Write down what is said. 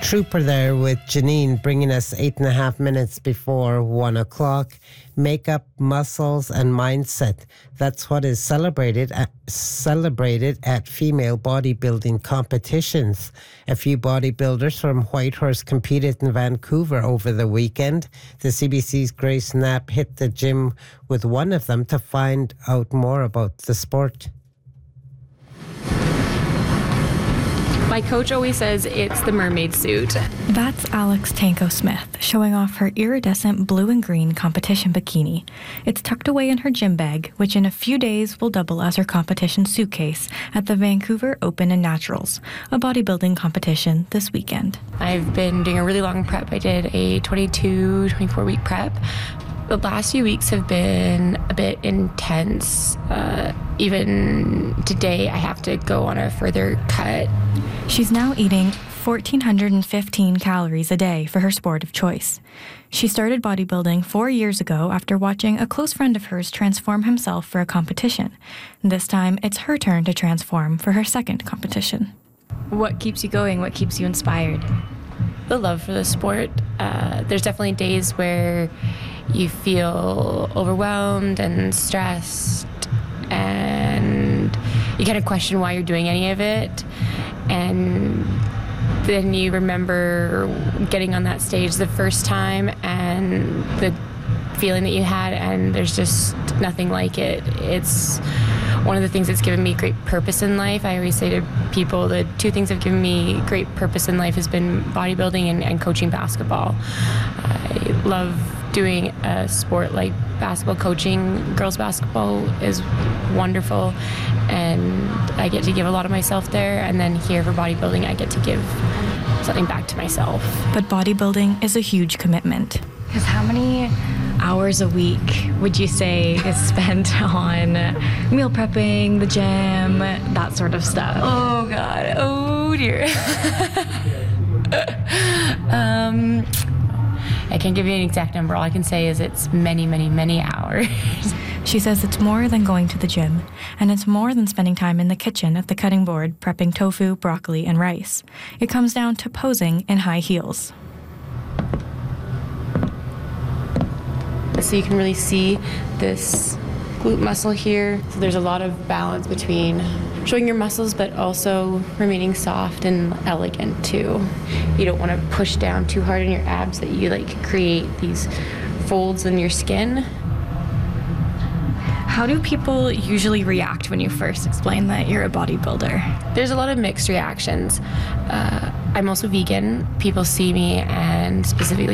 Trooper there with Janine, bringing us 8.5 minutes before 1 o'clock. Makeup, muscles, and mindset. That's what is celebrated at female bodybuilding competitions. A few bodybuilders from Whitehorse competed in Vancouver over the weekend. The CBC's Grace Knapp hit the gym with one of them to find out more about the sport. My coach always says it's the mermaid suit. That's Alex Tanko-Smith showing off her iridescent blue and green competition bikini. It's tucked away in her gym bag, which in a few days will double as her competition suitcase at the Vancouver Open and Naturals, a bodybuilding competition this weekend. I've been doing a really long prep. I did a 24-week prep. The last few weeks have been a bit intense. Even today, I have to go on a further cut. She's now eating 1,415 calories a day for her sport of choice. She started bodybuilding 4 years ago after watching a close friend of hers transform himself for a competition. This time, it's her turn to transform for her second competition. What keeps you going? What keeps you inspired? The love for the sport. There's definitely days where you feel overwhelmed and stressed, and you kind of question why you're doing any of it. And then you remember getting on that stage the first time and the feeling that you had, and there's just nothing like it. It's one of the things that's given me great purpose in life. I always say to people, the two things that have given me great purpose in life has been bodybuilding and coaching basketball. I love doing a sport like basketball. Coaching girls basketball is wonderful, and I get to give a lot of myself there, and then here for bodybuilding I get to give something back to myself. But bodybuilding is a huge commitment. Because how many hours a week would you say is spent on meal prepping, the gym, that sort of stuff? Oh God, oh dear. I can't give you an exact number. All I can say is it's many, many, many hours. She says it's more than going to the gym, and it's more than spending time in the kitchen at the cutting board prepping tofu, broccoli, and rice. It comes down to posing in high heels. So you can really see this glute muscle here. So there's a lot of balance between showing your muscles but also remaining soft and elegant too. You don't want to push down too hard on your abs that you create these folds in your skin. How do people usually react when you first explain that you're a bodybuilder? There's a lot of mixed reactions. I'm also vegan. People see me and specifically